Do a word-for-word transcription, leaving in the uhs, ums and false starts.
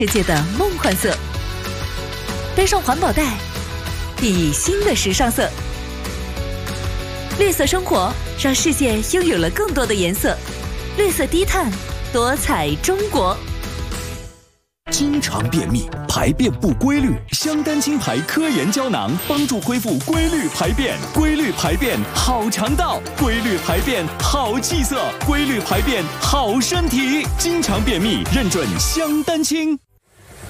世界的梦幻色。背上环保袋，熠熠新的时尚色。绿色生活让世界拥有了更多的颜色。绿色低碳，多彩中国。 经常便秘，排便不规律，香丹清排科研胶囊帮助恢复规律排便。规律排便好肠道，规律排便好气色，规律排便好身体。经常便秘认准香丹清。